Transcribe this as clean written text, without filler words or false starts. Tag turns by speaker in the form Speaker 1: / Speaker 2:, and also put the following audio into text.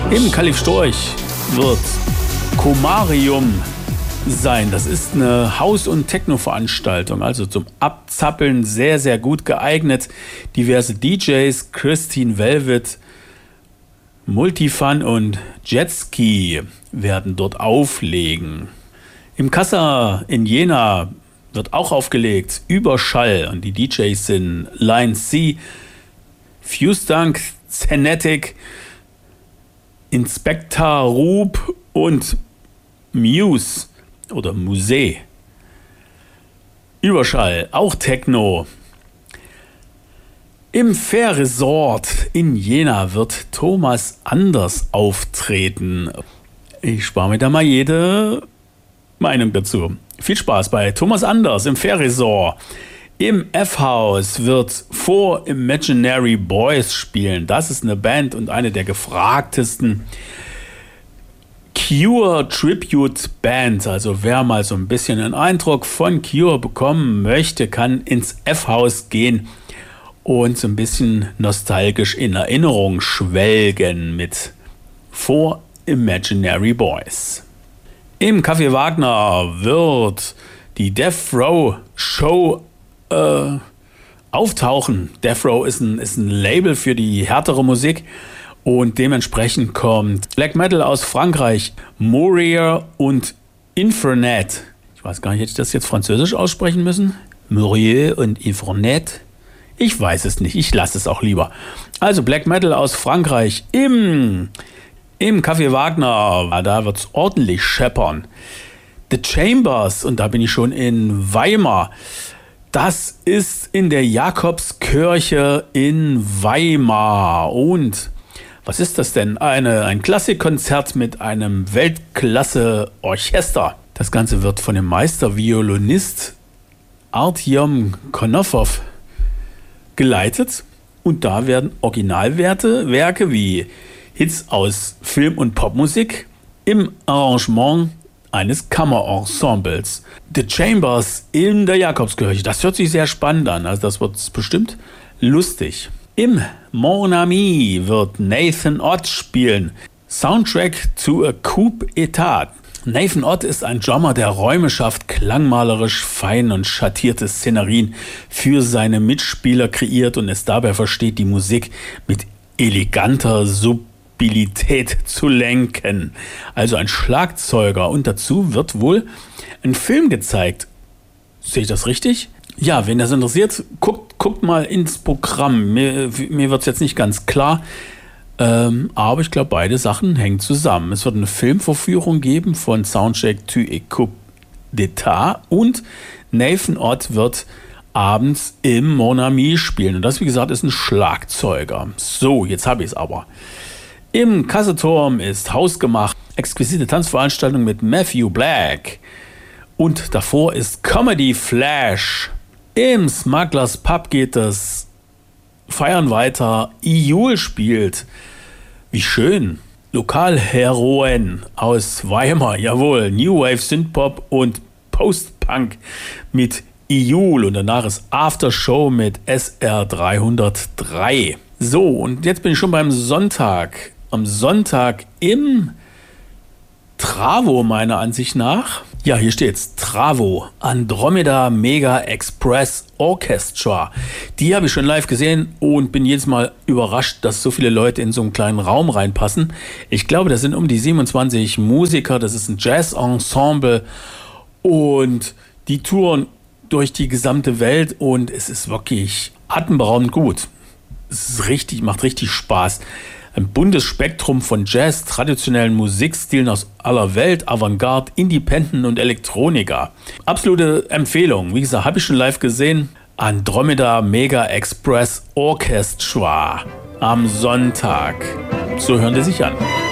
Speaker 1: Im Kalif Storch wird Komarium sein. Das ist eine House- und Techno-Veranstaltung, also zum Abzappeln sehr, sehr gut geeignet. Diverse DJs, Christine Velvet, Multifun und Jetski werden dort auflegen. Im Kassa in Jena wird auch aufgelegt, Überschall, und die DJs sind Line C, Fuse Dunk, Zenetic, Inspector Rub und Muse oder Musee. Überschall, auch Techno. Im Fair Resort in Jena wird Thomas Anders auftreten. Ich spare mir da mal jede Meinung dazu. Viel Spaß bei Thomas Anders im Fair Resort. Im F-House wird Four Imaginary Boys spielen. Das ist eine Band und eine der gefragtesten Cure Tribute Band. Also wer mal so ein bisschen einen Eindruck von Cure bekommen möchte, kann ins F-House gehen und so ein bisschen nostalgisch in Erinnerung schwelgen mit Four Imaginary Boys. Im Café Wagner wird die Death Row Show auftauchen. Death Row ist ein Label für die härtere Musik und dementsprechend kommt Black Metal aus Frankreich, Morier und Infernet. Ich weiß gar nicht, hätte ich das jetzt französisch aussprechen müssen? Morier und Infernet? Ich weiß es nicht, ich lasse es auch lieber. Also Black Metal aus Frankreich im Café Wagner, da wird es ordentlich scheppern. The Chambers, und da bin ich schon in Weimar. Das ist in der Jakobskirche in Weimar. Und was ist das denn? Ein Klassikkonzert mit einem Weltklasse-Orchester. Das Ganze wird von dem Meisterviolinist Artyom Konofov geleitet. Und da werden Originalwerke wie Hits aus Film- und Popmusik im Arrangement eines Kammerensembles. The Chambers in der Jakobskirche. Das hört sich sehr spannend an. Also das wird bestimmt lustig. Im Mon Ami wird Nathan Ott spielen. Soundtrack to a Coup Etat. Nathan Ott ist ein Drummer, der Räume schafft, klangmalerisch fein und schattierte Szenerien für seine Mitspieler kreiert und es dabei versteht, die Musik mit eleganter Subtilität zu lenken. Also ein Schlagzeuger. Und dazu wird wohl ein Film gezeigt. Sehe ich das richtig? Ja, wenn das interessiert, guckt mal ins Programm. Mir wird es jetzt nicht ganz klar, aber ich glaube, beide Sachen hängen zusammen. Es wird eine Filmvorführung geben von Soundtrack to a Coup d'Etat und Nathan Ott wird abends im Mon Ami spielen. Und das, wie gesagt, ist ein Schlagzeuger. So, jetzt habe ich es aber. Im Kasseturm ist hausgemacht exquisite Tanzveranstaltung mit Matthew Black. Und davor ist Comedy Flash. Im Smugglers Pub geht das Feiern weiter. Iul spielt. Wie schön. Lokalheroen aus Weimar. Jawohl. New Wave Synthpop und Post-Punk mit Iul. Und danach ist Aftershow mit SR 303. So, und jetzt bin ich schon beim Sonntag. Am Sonntag im Travo meiner Ansicht nach. Ja, hier steht's. Travo, Andromeda Mega Express Orchestra. Die habe ich schon live gesehen und bin jedes Mal überrascht, dass so viele Leute in so einen kleinen Raum reinpassen. Ich glaube, das sind um die 27 Musiker. Das ist ein Jazz-Ensemble und die touren durch die gesamte Welt und es ist wirklich atemberaubend gut. Es ist richtig, macht richtig Spaß. Ein buntes Spektrum von Jazz, traditionellen Musikstilen aus aller Welt, Avantgarde, Independent und Elektronika. Absolute Empfehlung. Wie gesagt, habe ich schon live gesehen. Andromeda Mega Express Orchestra am Sonntag. So hören die sich an.